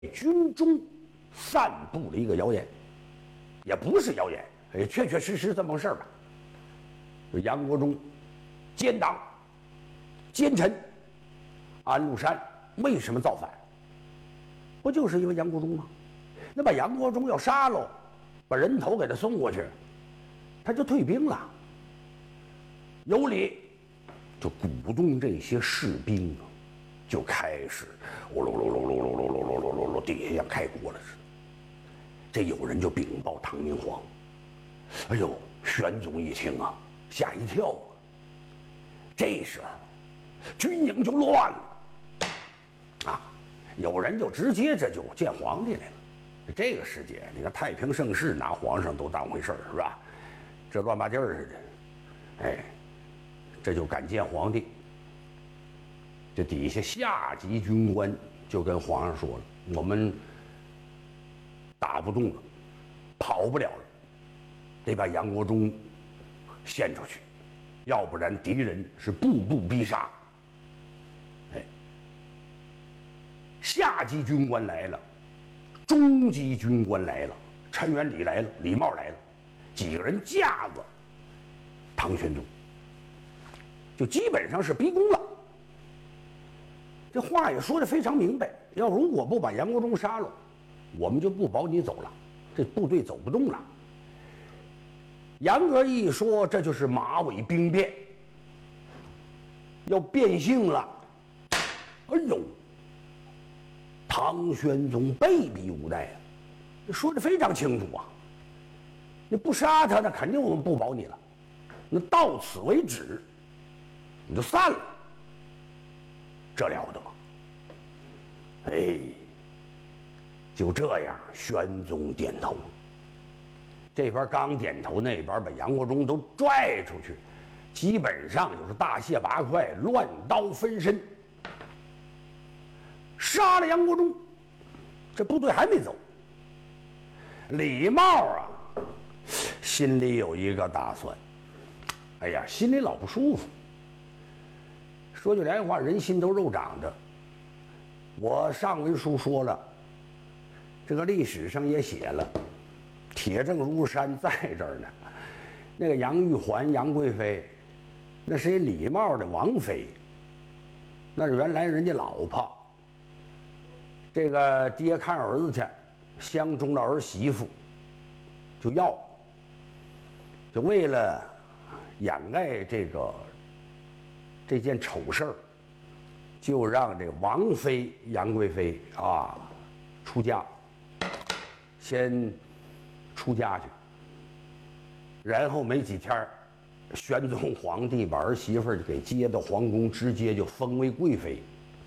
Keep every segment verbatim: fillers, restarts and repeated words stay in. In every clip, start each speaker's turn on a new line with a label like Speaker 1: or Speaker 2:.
Speaker 1: 军中散布了一个谣言，也不是谣言，也确确实实这么回事儿吧。就杨国忠奸党、奸臣安禄山为什么造反？不就是因为杨国忠吗？那把杨国忠要杀喽，把人头给他送过去，他就退兵了。有理，就鼓动这些士兵啊，就开始噜噜噜噜噜噜噜噜噜噜噜，底下像开锅了似的。这有人就禀报唐明皇，哎呦，玄宗一听啊，吓一跳啊。这时候军营就乱了啊，有人就直接这就见皇帝来了。这个世界，你看太平盛世，拿皇上都当回事儿，是吧？这乱八劲儿似的，哎，这就敢见皇帝。这底下下级军官就跟皇上说了：“我们打不动了，跑不了了，得把杨国忠献出去，要不然敌人是步步逼杀。”哎，下级军官来了，中级军官来了，陈元礼来了，李茂来了，几个人架子唐玄宗，就基本上是逼宫了。这话也说得非常明白，要如果不把杨国忠杀了，我们就不保你走了，这部队走不动了。严格一说，这就是马尾兵变，要变性了。哎呦，唐玄宗被逼无奈啊，这说得非常清楚啊。你不杀他，那肯定我们不保你了。那到此为止，你就散了。这了得吗？哎，就这样，玄宗点头。这边刚点头，那边把杨国忠都拽出去，基本上就是大卸八块，乱刀分身，杀了杨国忠。这部队还没走，李茂啊，心里有一个打算。哎呀，心里老不舒服。说句良心话，人心都肉长的。我上文书说了，这个历史上也写了，铁证如山在这儿呢。那个杨玉环、杨贵妃，那是一李茂的王妃，那是原来人家老婆。这个爹看儿子去，相中了儿媳妇，就要，就为了掩盖这个。这件丑事儿，就让这王妃杨贵妃啊出家，先出家去，然后没几天，玄宗皇帝把儿媳妇就给接到皇宫，直接就封为贵妃。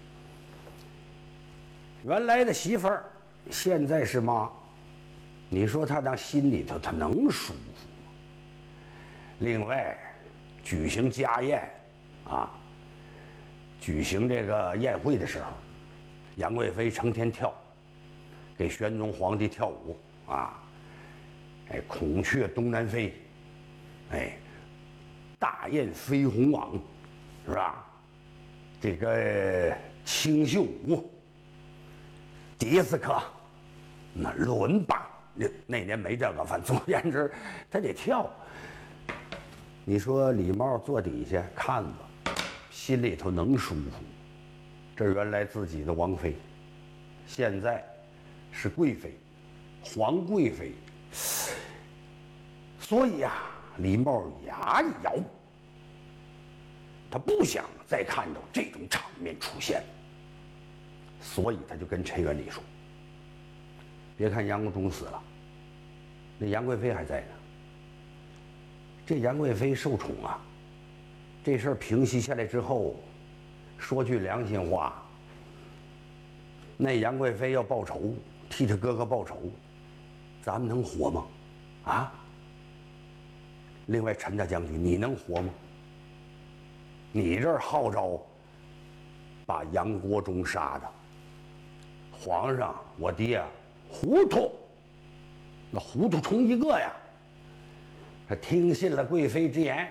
Speaker 1: 原来的媳妇儿，现在是妈，你说他当心里头他能舒服吗？另外，举行家宴。啊，举行这个宴会的时候，杨贵妃成天跳，给玄宗皇帝跳舞啊，哎，孔雀东南飞，哎，大雁飞鸿往，是吧？这个清秀舞，迪斯科，那伦巴，那那年没这个，反正总而言之，他得跳。你说李茂坐底下看吧。心里头能舒服，这原来自己的王妃，现在是贵妃，皇贵妃，所以啊，李茂牙一咬，他不想再看到这种场面出现，所以他就跟陈元礼说：“别看杨国忠死了，那杨贵妃还在呢。这杨贵妃受宠啊。”这事儿平息下来之后，说句良心话，那杨贵妃要报仇，替他哥哥报仇，咱们能活吗？啊！另外，陈大将军，你能活吗？你这儿号召把杨国忠杀的，皇上，我爹啊，糊涂，那糊涂虫一个呀！他听信了贵妃之言。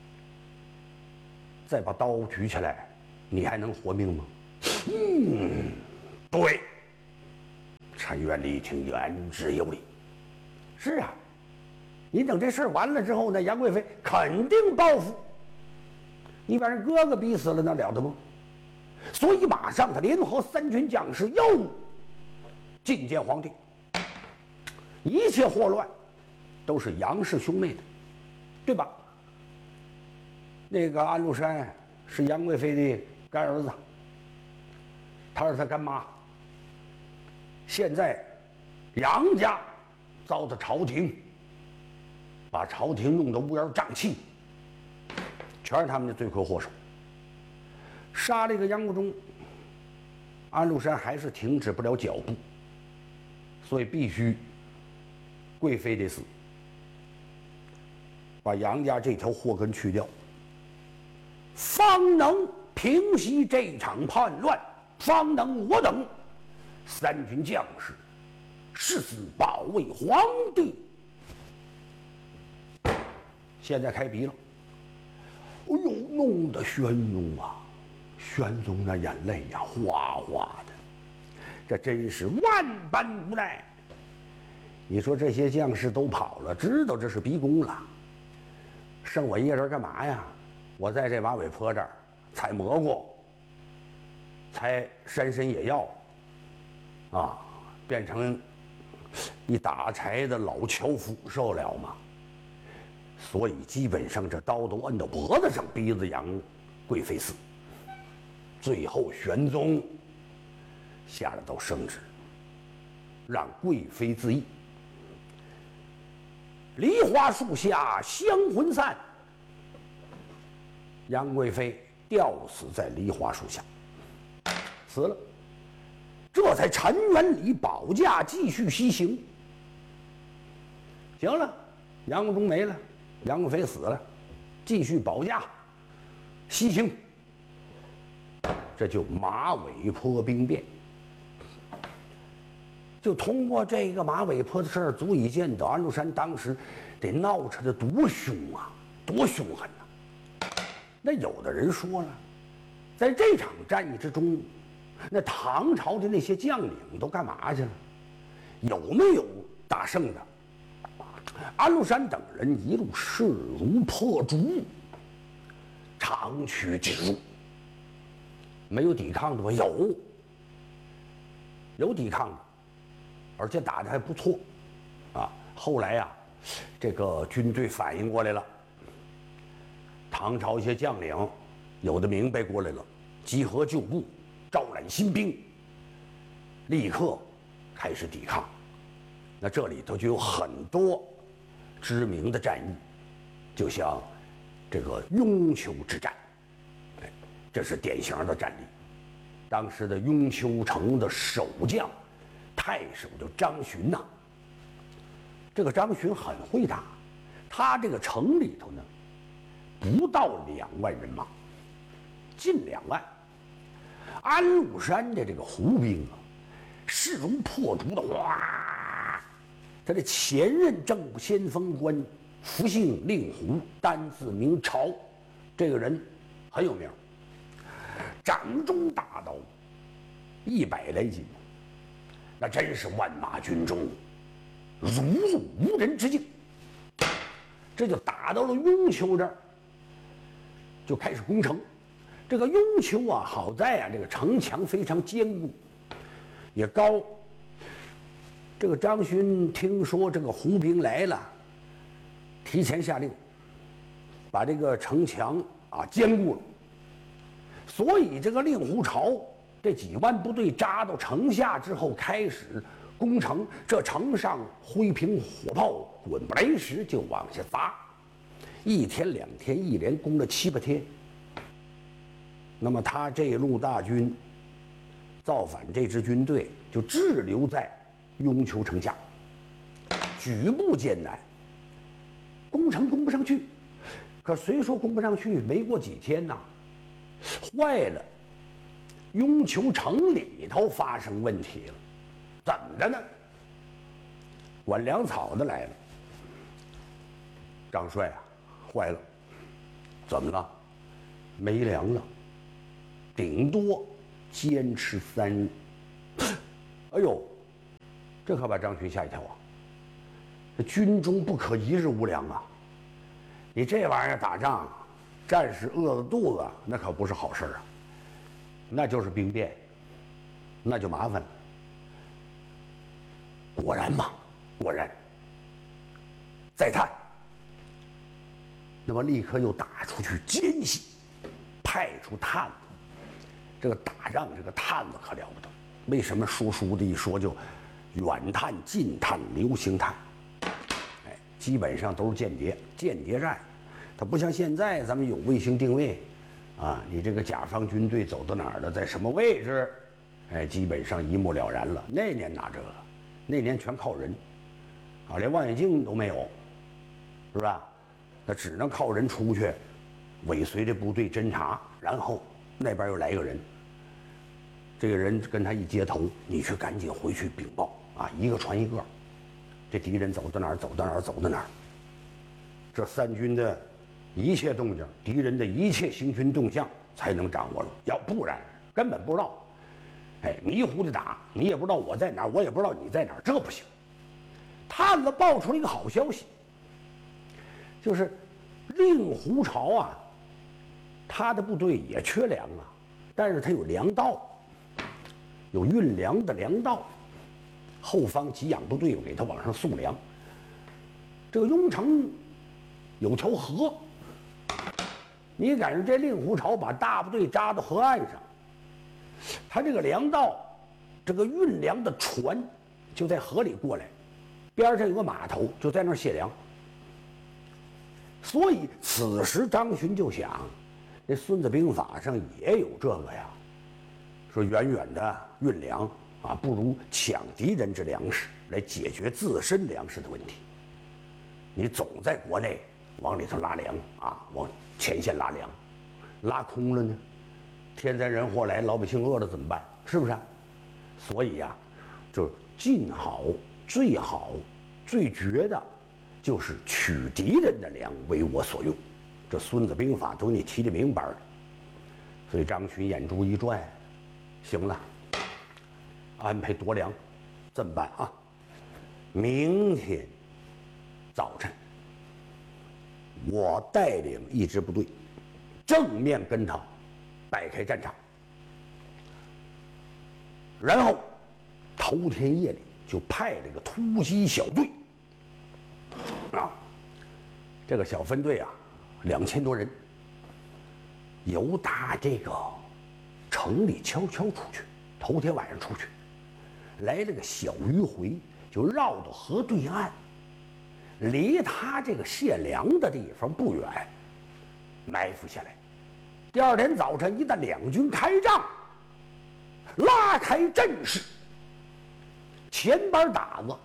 Speaker 1: 再把刀举起来，你还能活命吗？嗯，对， 陈元礼一听，言之有理。是啊，你等这事儿完了之后呢，杨贵妃肯定报复。你把人哥哥逼死了，那了得吗？所以马上他联合三军将士又觐见皇帝。一切祸乱都是杨氏兄妹的，对吧？那个安禄山是杨贵妃的干儿子，他是他干妈。现在杨家遭到朝廷，把朝廷弄得乌烟瘴气，全是他们的罪魁祸首。杀这个杨国忠，安禄山还是停止不了脚步，所以必须贵妃得死，把杨家这条祸根去掉，方能平息这场叛乱，方能我等三军将士誓死保卫皇帝。现在开笔了，哎呦，弄得玄宗啊，玄宗那眼泪呀哗哗的，这真是万般无奈。你说这些将士都跑了，知道这是逼宫了，剩我一个人干嘛呀？我在这马尾坡这儿采蘑菇，采山参野药，啊，变成一打柴的老樵夫，受了吗？所以基本上这刀都摁到脖子上，逼着杨贵妃死。最后玄宗下了道圣旨，让贵妃自缢。梨花树下香魂散，杨贵妃吊死在梨花树下，死了。这才陈元礼保驾继续西行。行了，杨国忠没了，杨贵妃死了，继续保驾西行。这就马尾坡兵变。就通过这个马尾坡的事儿，足以见得安禄山当时得闹出的多凶啊，多凶狠呐、啊！那有的人说了，在这场战役之中，那唐朝的那些将领都干嘛去了？有没有打胜的？安禄山等人一路势如破竹，长驱直入。没有抵抗的吗？有，有抵抗的，而且打得还不错，啊！后来呀、啊，这个军队反应过来了，唐朝一些将领有的明白过来了，集合旧部，招揽新兵，立刻开始抵抗。那这里头就有很多知名的战役，就像这个雍丘之战。这是典型的战例。当时的雍丘城的守将太守叫张巡呐、啊，这个张巡很会打，他这个城里头呢不到两万人马，近两万。安禄山的这个胡兵啊，势如破竹的哗！他的前任正先锋官福姓令狐，单字名朝，这个人很有名。掌中大刀，一百来斤，那真是万马军中如入无人之境。这就打到了雍丘这儿，就开始攻城。这个雍丘啊，好在啊，这个城墙非常坚固，也高。这个张巡听说这个胡兵来了，提前下令，把这个城墙啊坚固了。所以这个令狐潮这几万部队扎到城下之后，开始攻城。这城上灰瓶火炮滚不来时就往下砸，一天两天，一连攻了七八天。那么他这路大军造反这支军队就滞留在雍丘城下，举步艰难，攻城攻不上去。可虽说攻不上去，没过几天呐、啊。坏了，雍丘城里头发生问题了，怎么着呢？管粮草的来了，张帅啊，坏了，怎么了？没粮了，顶多坚持三日。哎呦， 这可把张勋吓一跳啊！这军中不可一日无粮啊！你这玩意儿打仗，战士饿了肚子，那可不是好事啊！那就是兵变，那就麻烦了。果然嘛，果然。再探，那么立刻又打出去奸细，派出探子。这个打仗，这个探子可了不得。为什么说书的一说就远探、近探、流星探？哎，基本上都是间谍，间谍战。它不像现在咱们有卫星定位，啊，你这个甲方军队走到哪儿了，在什么位置，哎，基本上一目了然了。那年哪这个？那年全靠人，啊，连望远镜都没有，是吧？那只能靠人出去，尾随着部队侦察，然后那边又来个人。这个人跟他一接头，你去赶紧回去禀报啊，一个传一个。这敌人走到哪儿，走到哪儿，走到哪儿。这三军的一切动静，敌人的一切行军动向，才能掌握了。要不然根本不知道。哎，迷糊的打，你也不知道我在哪儿，我也不知道你在哪儿，这不行。探子报出了一个好消息，就是令狐潮啊，他的部队也缺粮啊，但是他有粮道。有运粮的粮道，后方给养部队给他往上送粮。这个雍城有条河，你赶上这令狐潮把大部队扎到河岸上，他这个粮道，这个运粮的船就在河里过来，边上有个码头，就在那儿卸粮。所以此时张巡就想，这《孙子兵法》上也有这个呀。说远远的运粮啊，不如抢敌人之粮食来解决自身粮食的问题。你总在国内往里头拉粮啊，往前线拉粮，拉空了呢，天灾人祸来，老百姓饿了怎么办？是不是啊？所以呀、啊，就尽好、最好、最绝的，就是取敌人的粮为我所用。这《孙子兵法》都给你提的明白了。所以张巡眼珠一转。行了，安排夺粮，这么办啊？明天早晨，我带领一支部队，正面跟他摆开战场，然后头天夜里就派了个突击小队，啊，这个小分队啊，两千多人，由打这个。城里悄悄出去，头天晚上出去，来了个小迂回，就绕到河对岸，离他这个卸粮的地方不远，埋伏下来。第二天早晨，一旦两军开仗，拉开阵势，前边打子，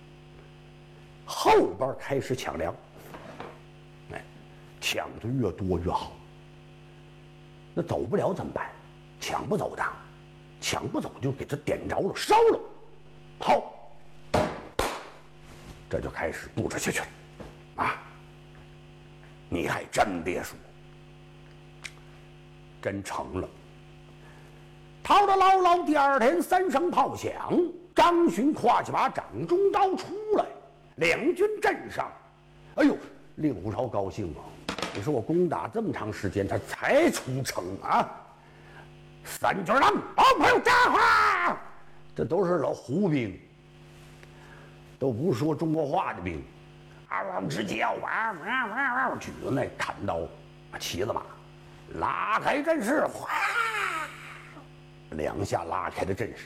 Speaker 1: 后边开始抢粮，哎，抢的越多越好。那走不了怎么办？抢不走的，抢不走就给他点着了，烧了。好，这就开始布置下去了。啊，你还真别说，真成了。逃得牢牢，第二天三声炮响，张巡挎起把掌中刀出来，两军阵上。哎呦，令狐潮高兴啊！你说我攻打这么长时间，他才出城啊！三军狼，好朋友扎花，这都是老胡兵，都不说中国话的兵，啊，我们直接要玩，玩玩玩，举着那砍刀，骑着马，拉开阵势，哗，两下拉开了阵势。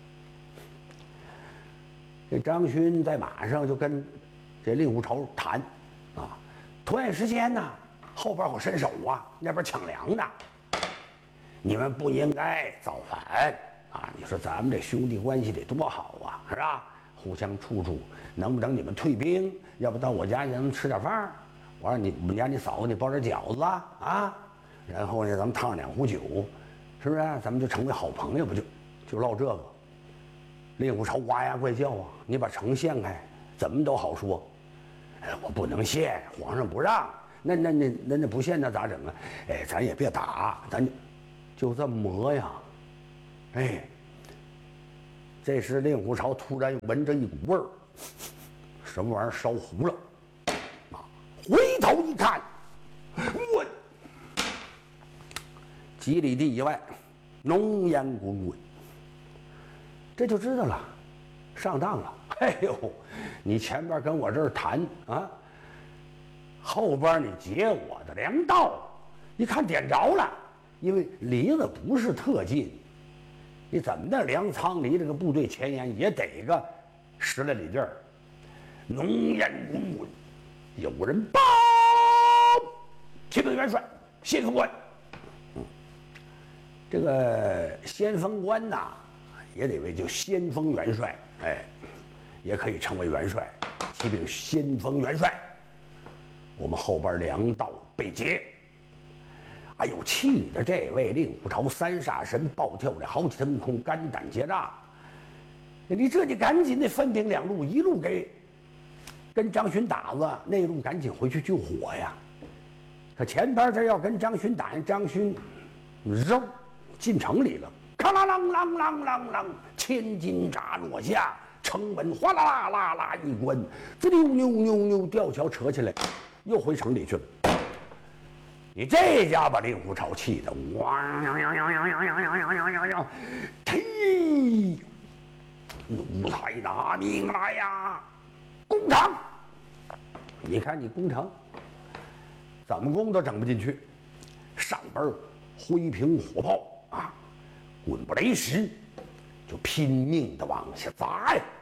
Speaker 1: 这张勋在马上就跟这令狐潮谈，啊，拖延时间呢，后边有伸手啊，那边抢粮呢。你们不应该造反啊！你说咱们这兄弟关系得多好啊，是吧？互相处处，能不能你们退兵？要不到我家咱们吃点饭？我让你我们家你嫂子你包点饺子啊，然后呢咱们烫两壶酒，是不是？咱们就成为好朋友，不就就唠这个？令狐潮哇呀怪叫啊！你把城献开，怎么都好说。哎，我不能献，皇上不让。那那那那那不献那咋整啊？哎，咱也别打，咱就。就这么磨呀，哎， 这时令狐潮突然闻着一股味儿，什么玩意儿烧糊了？啊！回头一看，我几里地以外，浓烟滚滚，这就知道了，上当了。哎呦，你前边跟我这儿谈啊，后边你劫我的粮道，一看点着了，因为离得不是特近。你怎么的？粮仓离这个部队前沿也得个十来里地儿，浓烟滚滚，有人报，启禀元帅，先锋官。嗯，这个先锋官呐，也得为就先锋元帅，哎，也可以称为元帅。启禀先锋元帅，我们后边粮道被劫。哎呦，气的这位令狐潮三煞神暴跳了好几腾空，肝胆结炸。你这就赶紧的分兵两路，一路给跟张巡打子，那路赶紧回去救火呀。可前边这要跟张巡打，张巡肉进城里了，咔啦啷啷啷啷啷，千斤闸落下，城门哗啦啦啦啦一关，滋溜扭扭扭，吊桥扯起来，又回城里去了。你这家把令狐潮气的哇呀呀呀呀呀呀呀呀呀呀！呸！奴才拿命来呀！攻城！你看你攻城，怎么攻都整不进去。上边灰瓶火炮啊，滚不雷石，就拼命的往下砸呀。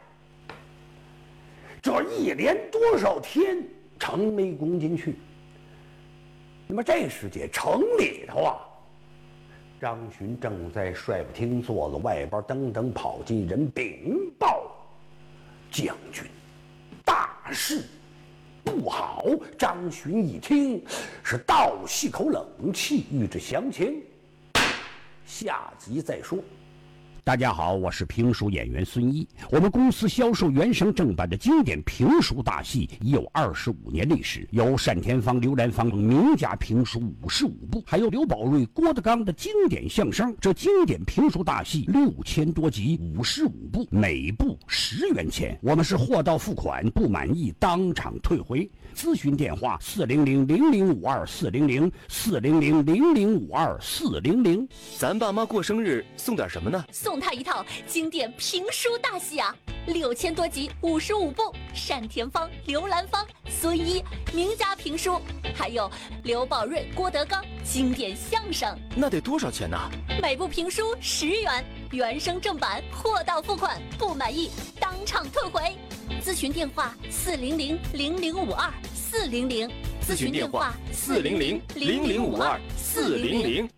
Speaker 1: 这一连多少天，城没攻进去。那么这时节，城里头啊，张巡正在帅府厅坐着，外边登登跑进人禀报将军，大事不好。张巡一听，是倒吸口冷气，欲知详情，下集再说。
Speaker 2: 大家好，我是评书演员孙一。我们公司销售原声正版的经典评书大戏已有二十五年历史，有单田芳、刘兰芳名家评书五十五部，还有刘宝瑞、郭德纲的经典相声。这经典评书大戏六千多集，五十五部，每部十元钱。我们是货到付款，不满意当场退回。咨询电话：四零零零零五二四零零四零零零零五二四零零。
Speaker 3: 咱爸妈过生日送点什么呢？
Speaker 4: 送他一套经典评书大戏啊，六千多集，五十五部，单田芳、刘兰芳、孙一名家评书，还有刘宝瑞、郭德纲经典相声。
Speaker 3: 那得多少钱呢？
Speaker 4: 每部评书十元，原声正版，货到付款，不满意当场退回。咨询电话：四零零零零五二四零零。
Speaker 3: 咨询电话：四零零零零五二四零零。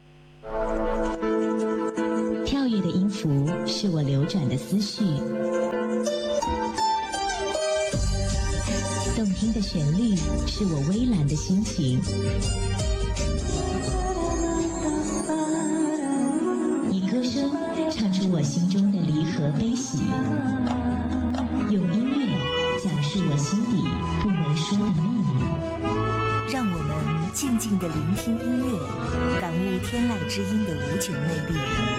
Speaker 5: 跳跃的音符是我流转的思绪，动听的旋律是我微澜的心情。以歌声唱出我心中的离合悲喜，用音乐讲述我心底不能说的秘密。
Speaker 6: 让我们静静地聆听音乐，感悟天籁之音的无穷魅力。